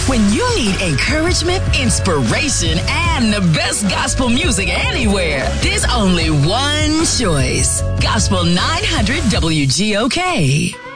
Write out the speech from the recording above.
When you need encouragement, inspiration, and the best gospel music anywhere, there's only one choice. Gospel 900 WGOK.